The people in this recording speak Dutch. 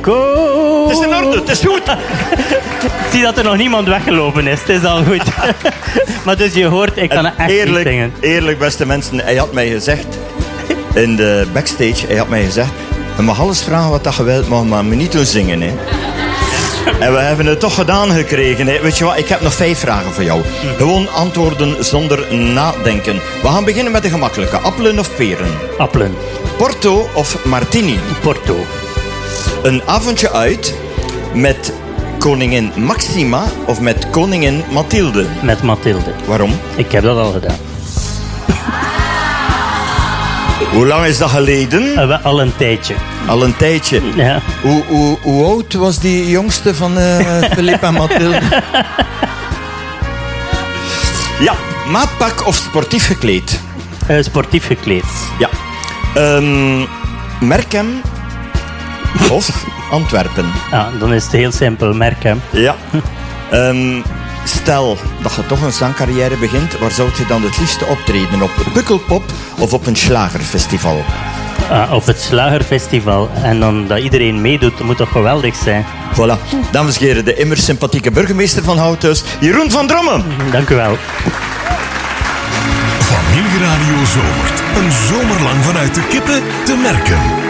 Marco. Het is in orde, het is goed. Ik zie dat er nog niemand weggelopen is. Het is al goed. Maar dus je hoort, ik kan echt niet zingen. Eerlijk, beste mensen, hij had mij gezegd... In de backstage, hij had mij gezegd... Je mag alles vragen wat dat je wilt, maar me niet doen zingen. Hè. En we hebben het toch gedaan gekregen. Hè. Weet je wat, ik heb nog 5 vragen voor jou. Gewoon antwoorden zonder nadenken. We gaan beginnen met de gemakkelijke. Appelen of peren? Appelen. Porto of martini? Porto. Een avondje uit met koningin Maxima of met koningin Mathilde? Met Mathilde. Waarom? Ik heb dat al gedaan. Hoe lang is dat geleden? Al een tijdje. Al een tijdje. Ja. Hoe oud was die jongste van Philippe en Mathilde? Ja, maatpak of sportief gekleed? Sportief gekleed. Ja. Merkem of Antwerpen? Ja, dan is het heel simpel. Merkem. Ja. Stel dat je toch een zangcarrière begint, waar zou je dan het liefste optreden? Op Pukkelpop of op een slagerfestival? Op het Slagerfestival. En dan dat iedereen meedoet, dat moet toch geweldig zijn. Voilà. Dames en heren, de immer sympathieke burgemeester van Houthuis, Jeroen van Drommen. Dank u wel. Familieradio Zomert. Een zomer lang vanuit de Kippen te Merkem.